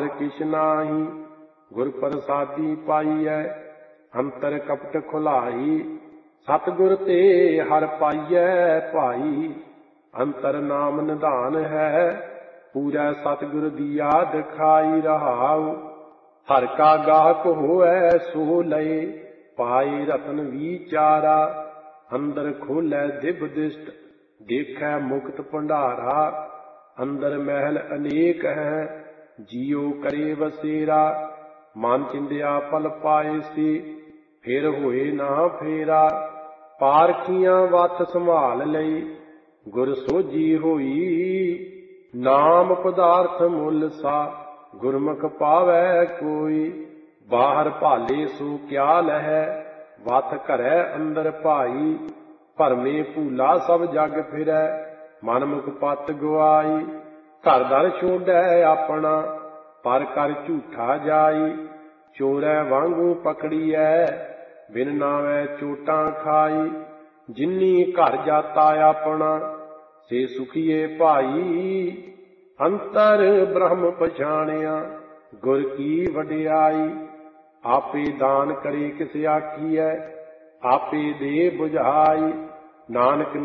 बाहर किछ नाही, गुर प्रसादी पाईऐ अंतर कपट खुलाही। सतगुर ते हर पाईऐ भाई, अंतर नाम निधान है। पूरै सतगुर दिया दिखाई रहाऊ, हर का गाहक होए सो लए। पाए रतन विचारा, अंदर खोलै दिव्य दिष्ट। देखै मुक्त भंडारा, अंदर महल अनेक है। जियो करे बसेरा, मन चिंदिया पल पाए से। फिर होए ना फेरा, पारखियां वत संभाल लई। गुर सोझी होई, नाम पदार्थ मुल सा। गुरमुख पावै कोई, बाहर भाले सो क्या लहै। वत घरै अंदर भाई, भरमे भूला सब जग फिरै। मनमुख पत गुआई, घर दर छोड़ै अपना। पर कर झूठा जाई, चोरै वांगू पकड़ियै। बिन नावै चोटां खाई, जिन्नी घर जाता अपना। से सुखिए भाई, अंतर ब्रह्म पछाणिया। गुर की वडियाई, आपे दान करे किस आखियै। आपे दे बुझाई, नानक